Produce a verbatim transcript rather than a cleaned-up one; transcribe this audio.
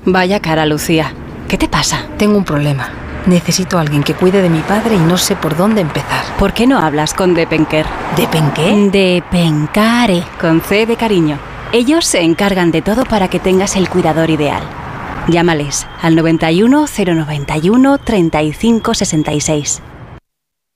Vaya cara, Lucía. ¿Qué te pasa? Tengo un problema. Necesito a alguien que cuide de mi padre y no sé por dónde empezar. ¿Por qué no hablas con Depenker? ¿Depenqué? Depencare, con C de cariño. Ellos se encargan de todo para que tengas el cuidador ideal. Llámales al noventa y uno, cero noventa y uno, treinta y cinco sesenta y seis.